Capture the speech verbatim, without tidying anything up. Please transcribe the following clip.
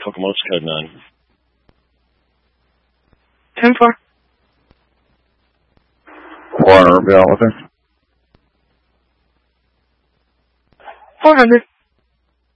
Norfolk Morse code nine. ten four. Warner, be out with her. four hundred.